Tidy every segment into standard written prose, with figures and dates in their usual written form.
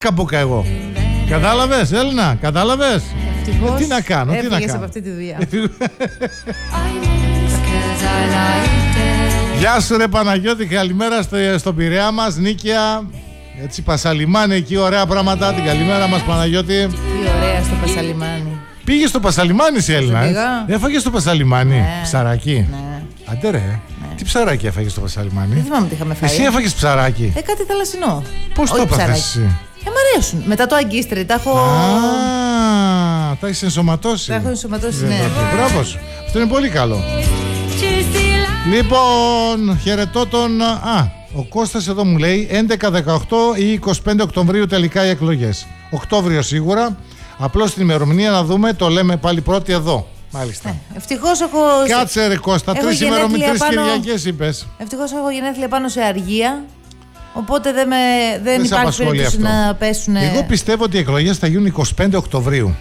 Καμπούκα εγώ. Κατάλαβες, Έλληνα, κατάλαβες. Τι να κάνω, τι να κάνω. Από αυτή τη δουλειά. Γεια σου ρε Παναγιώτη, καλημέρα στο Πειραιά μας, Νίκαια. Έτσι Πασαλιμάνι εκεί, ωραία πράγματα. Την καλημέρα μας Παναγιώτη. Τι ωραία στο Πασαλιμάνι. Πήγε στο Πασαλιμάνι εσύ Έλληνα. Έφαγε στο Πασαλιμάνι, ναι. Ψαράκι. Ναι. Αντε ρε, ναι. Τι ψαράκι έφαγε στο Πασαλιμάνι. Δεν θυμάμαι τι είχαμε φάει. Εσύ έφαγες ψαράκι. Κάτι θαλασσινό. Πώς το έπαθες εσύ. Μ' αρέσουν. Μετά το αγκίστρι, τα έχω. Τα έχεις ενσωματώσει. Τα έχω ενσωματώσει, ναι. Μπράβο σου. Αυτό είναι πολύ καλό. Λοιπόν, χαιρετώ τον. Ο Κώστας εδώ μου λέει 11, 18 ή 25 Οκτωβρίου τελικά οι εκλογές. Οκτώβριο σίγουρα. Απλώς την ημερομηνία να δούμε, το λέμε πάλι πρώτη εδώ. Μάλιστα. Ευτυχώς έχω. Κάτσε ρε Κώστα, 3 Κυριακές είπες. Ευτυχώς έχω γενέθλια πάνω σε αργία. Οπότε δεν υπάρχει περίπτωση να πέσουν. Εγώ πιστεύω ότι οι εκλογές θα γίνουν 25 Οκτωβρίου.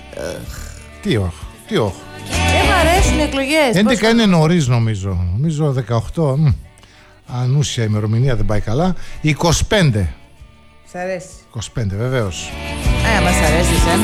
Τι όχι. Δεν μ' αρέσουν οι εκλογές. 11 είναι νωρίς νομίζω. Νομίζω 18. Ανούσια ημερομηνία, δεν πάει καλά. 25. Σ' αρέσει. 25 βεβαίως. Μας αρέσει εσένα.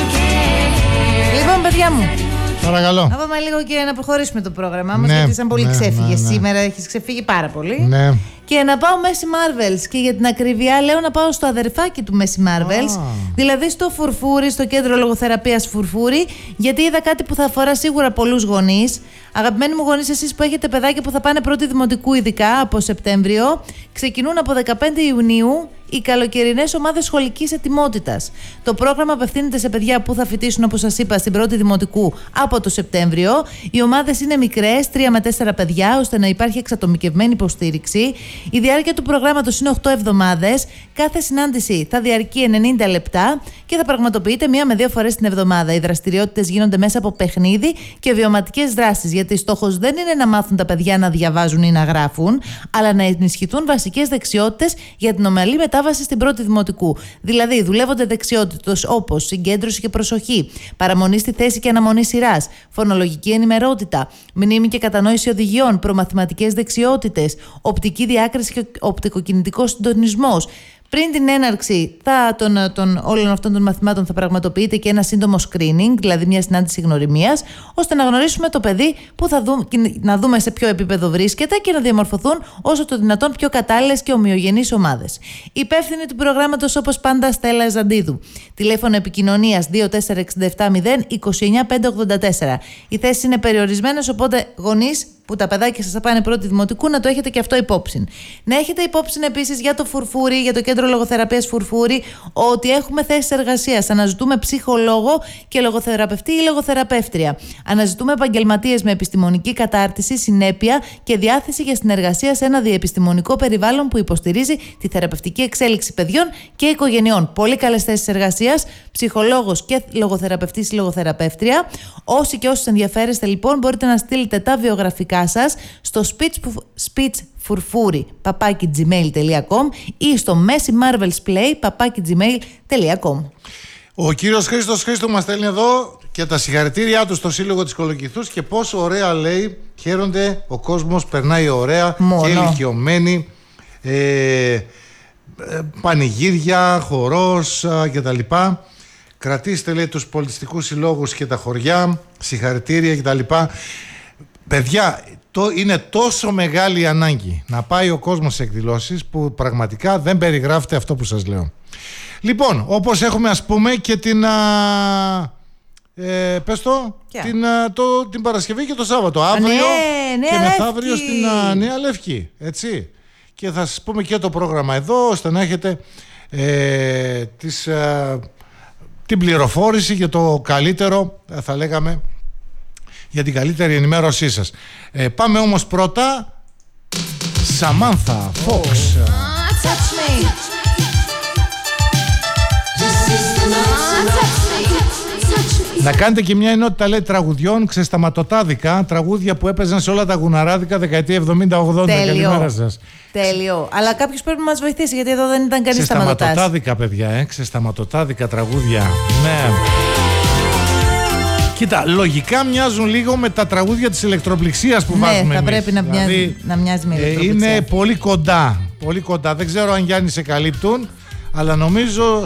Λοιπόν παιδιά μου, παρακαλώ. να πάμε λίγο και να προχωρήσουμε το πρόγραμμά μας, γιατί σαν πολύ ξέφυγες σήμερα, έχεις ξεφύγει πάρα πολύ. Ναι. Και να πάω Μέση Marvels. Και για την ακριβία λέω να πάω στο αδερφάκι του Μέση Marvels, δηλαδή στο Φουρφούρι, στο κέντρο λογοθεραπείας Φουρφούρι, γιατί είδα κάτι που θα αφορά σίγουρα πολλούς γονείς. Αγαπημένοι μου γονείς, εσείς που έχετε παιδάκια που θα πάνε πρώτη δημοτικού, ειδικά από Σεπτέμβριο, ξεκινούν από 15 Ιουνίου οι καλοκαιρινές ομάδες σχολικής ετοιμότητας. Το πρόγραμμα απευθύνεται σε παιδιά που θα φοιτήσουν, όπως σας είπα, στην πρώτη δημοτικού από το Σεπτέμβριο. Οι ομάδες είναι μικρές, 3 με 4 παιδιά, ώστε να υπάρχει εξατομικευμένη υποστήριξη. Η διάρκεια του προγράμματος είναι 8 εβδομάδες. Κάθε συνάντηση θα διαρκεί 90 λεπτά και θα πραγματοποιείται 1 με 2 φορές την εβδομάδα. Οι δραστηριότητες γίνονται μέσα από παιχνίδι και βιωματικές δράσεις, γιατί στόχος δεν είναι να μάθουν τα παιδιά να διαβάζουν ή να γράφουν, αλλά να ενισχυθούν βασικές δεξιότητες για την ομαλή μετάβαση στην πρώτη δημοτικού. Δηλαδή, δουλεύονται δεξιότητες όπως συγκέντρωση και προσοχή, παραμονή στη θέση και αναμονή σειράς, φωνολογική ενημερότητα, μνήμη και κατανόηση οδηγιών, προμαθηματικές δεξιότητες, οπτική διάκριση και οπτικοκινητικός συντονισμός. Πριν την έναρξη όλων αυτών των μαθημάτων θα πραγματοποιείται και ένα σύντομο screening, δηλαδή μια συνάντηση γνωριμίας, ώστε να γνωρίσουμε το παιδί που να δούμε σε ποιο επίπεδο βρίσκεται και να διαμορφωθούν όσο το δυνατόν πιο κατάλληλες και ομοιογενείς ομάδες. Υπεύθυνη του προγράμματος, όπως πάντα, Στέλλα Ζαντίδου. Τηλέφωνο επικοινωνίας 24670 29584. Οι θέσεις είναι περιορισμένες, οπότε γονείς που τα παιδάκια σας θα πάνε πρώτη δημοτικού, να το έχετε και αυτό υπόψη. Να έχετε υπόψη επίσης για το Φουρφούρι, για το κέντρο λογοθεραπείας Φουρφούρι, ότι έχουμε θέσεις εργασίας. Αναζητούμε ψυχολόγο και λογοθεραπευτή ή λογοθεραπεύτρια. Αναζητούμε επαγγελματίες με επιστημονική κατάρτιση, συνέπεια και διάθεση για συνεργασία σε ένα διεπιστημονικό περιβάλλον που υποστηρίζει τη θεραπευτική εξέλιξη παιδιών και οικογενειών. Πολύ καλές θέσεις εργασίας, ψυχολόγος και λογοθεραπευτής ή λογοθεραπεύτρια. Όσοι και όσοι ενδιαφέρεστε, λοιπόν, μπορείτε να στείλετε τα βιογραφικά σας στο speechfurfuri@gmail.com ή στο messimarvelsplay@gmail.com. Ο κύριος Χρήστος Χρήστο μας στέλνει εδώ και τα συγχαρητήριά του στο Σύλλογο της Κολοκυθούς και πόσο ωραία, λέει, χαίρονται, ο κόσμος περνάει ωραία. Μόνο. Και ηλικιωμένοι, πανηγύρια, χορός κτλ. Κρατήστε, λέει, τους πολιτιστικούς συλλόγους και τα χωριά, συγχαρητήρια κτλ. Παιδιά, είναι τόσο μεγάλη η ανάγκη να πάει ο κόσμος σε εκδηλώσεις που πραγματικά δεν περιγράφεται αυτό που σας λέω. Λοιπόν, όπως έχουμε, ας πούμε, και την την Παρασκευή και το Σάββατο, αύριο και μεθαύριο στην Νέα Λευκή, έτσι. Και θα σας πούμε και το πρόγραμμα εδώ, ώστε να έχετε την πληροφόρηση για το καλύτερο, θα λέγαμε, για την καλύτερη ενημέρωσή σας. Πάμε όμως πρώτα Σαμάνθα Φόξ. Να κάνετε και μια ενότητα, λέει, τραγουδιών ξεσταματωτάδικα, τραγούδια που έπαιζαν σε όλα τα γουναράδικα δεκαετία 70-80. Καλημέρα σας. Τέλειο. Αλλά κάποιος πρέπει να μας βοηθήσει, γιατί εδώ δεν ήταν κανείς σταματωτάς. Ξεσταματωτάδικα, παιδιά, ξεσταματωτάδικα τραγούδια. Ναι. Κοίτα, λογικά μοιάζουν λίγο με τα τραγούδια της ηλεκτροπληξίας που βάζουμε εμείς. Ναι, θα πρέπει να μοιάζει με ηλεκτροπληξία. Είναι πολύ κοντά, πολύ κοντά. Δεν ξέρω αν, Γιάννη, σε καλύπτουν, αλλά νομίζω